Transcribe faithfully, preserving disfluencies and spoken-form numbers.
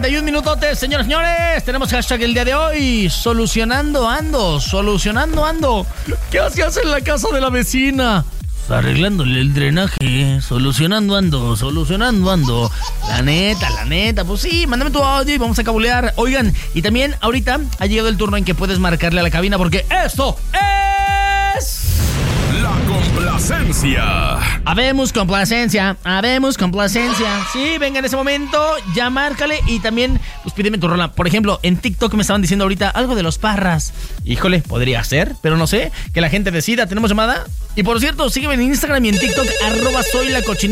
y un minutotes, señores, señores. Tenemos hashtag el día de hoy. Solucionando ando, solucionando ando. ¿Qué hacías en la casa de la vecina? Arreglándole el drenaje, solucionando ando, solucionando ando. La neta, la neta, pues sí, mándame tu audio y vamos a cabulear. Oigan, y también ahorita ha llegado el turno en que puedes marcarle a la cabina porque esto es... La complacencia. Habemos complacencia, habemos complacencia. Sí, venga en ese momento, ya márcale y también, pues pídeme tu rola. Por ejemplo, en TikTok me estaban diciendo ahorita algo de los Parras. Híjole, podría ser, pero no sé, que la gente decida. ¿Tenemos llamada? Y por cierto, sígueme en Instagram y en TikTok, arroba soy la cochinita.